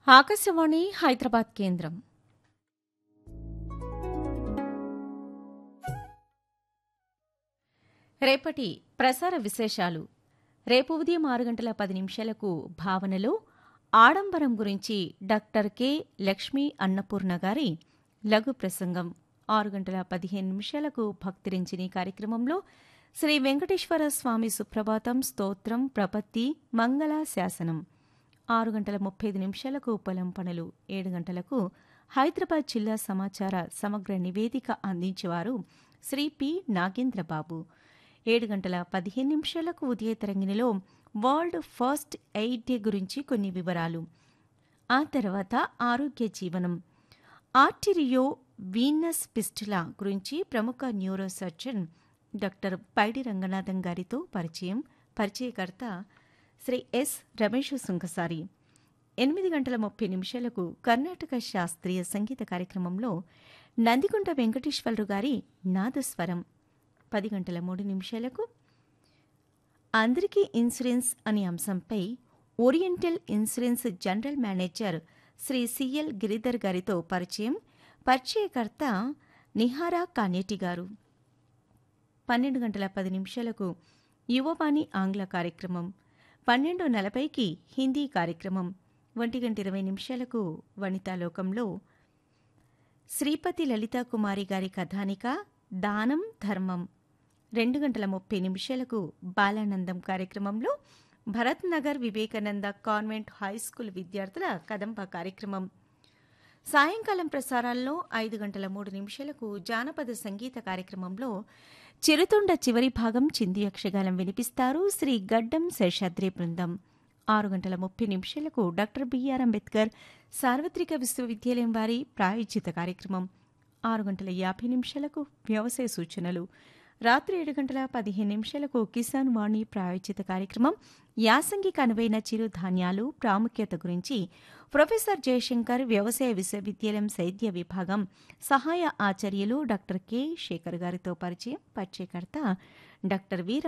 ఆకాశవాణి హైదరాబాద్ కేంద్రం. రేపటి ప్రసార విశేషాలు. రేపు ఉదయం 6:10 భావనలో ఆడంబరం గురించి డాక్టర్ కె. లక్ష్మీ అన్నపూర్ణ గారి లఘు ప్రసంగం. 6:15 భక్తిరించిని కార్యక్రమంలో శ్రీ వెంకటేశ్వర స్వామి సుప్రభాతం, స్తోత్రం, ప్రపత్తి, మంగళ శాసనం. 6:35 పొలం పనులు. 7 గంటలకు హైదరాబాద్ జిల్లా సమాచార సమగ్ర నివేదిక అందించేవారు శ్రీ పి. నాగేంద్రబాబు. 7:15 ఉదయ తరంగిణిలో వరల్డ్ ఫస్ట్ ఎయిడ్ డే గురించి కొన్ని వివరాలు. ఆ తర్వాత ఆరోగ్య జీవనం. ఆర్టిరియో వీనస్ పిస్టులా గురించి ప్రముఖ న్యూరో సర్జన్ డాక్టర్ పైడి రంగనాథన్ గారితో పరిచయం. పరిచయకర్త శ్రీ ఎస్. రమేష్ సుంకసారి. 8:30 కర్ణాటక శాస్త్రీయ సంగీత కార్యక్రమంలో నందిగుంట వెంకటేశ్వరరావు గారి నాదస్వరం. 10:03 అందరికీ ఇన్సూరెన్స్ అనే అంశంపై oriental insurance general manager Shri CL Giridhar గారితో పరిచయం. పరిచయకర్త నిహారా కానేటి గారు. 12:10 యువవాణి ఆంగ్ల కార్యక్రమం. 12:40 హిందీ కార్యక్రమం. 1:20 వనితాలోకంలో శ్రీపతి లలితాకుమారి గారి కథానిక దానం ధర్మం. 2:30 బాలానందం కార్యక్రమంలో భరత్ నగర్ వివేకానంద కాన్వెంట్ హైస్కూల్ విద్యార్థుల కదంబ కార్యక్రమం. సాయంకాలం ప్రసారాల్లో 5:03 జానపద సంగీత కార్యక్రమంలో చిరుతుండ చివరి భాగం చింది యక్షగానం వినిపిస్తారు శ్రీ గడ్డం శేషాద్రి బృందం. 6:30 డాక్టర్ బిఆర్ అంబేద్కర్ సార్వత్రిక విశ్వవిద్యాలయం వారి ప్రాయోజిత కార్యక్రమం. 6:50 వ్యవసాయ సూచనలు. రాత్రి 7:15 కిసాన్ వాణి ప్రాయోజిత కార్యక్రమం. యాసంగికి అనువైన చిరుధాన్యాలు ప్రాముఖ్యత గురించి ప్రొఫెసర్ జయశంకర్ వ్యవసాయ విశ్వవిద్యాలయం సేద్య విభాగం సహాయ ఆచార్యులు డాక్టర్ కె. శేఖర్ గారితో పరిచయం. పరిచయకర్త డాక్టర్ వి.